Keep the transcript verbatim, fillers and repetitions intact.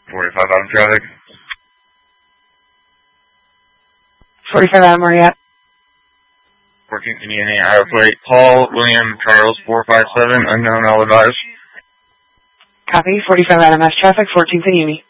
forty-five Adam traffic. forty-five Adam, where are you at? fourteen Indiana Iowa plate. Paul, William, Charles, four five seven, unknown, all advised. Copy, forty-five Adam, mass traffic, fourteenth and Uni.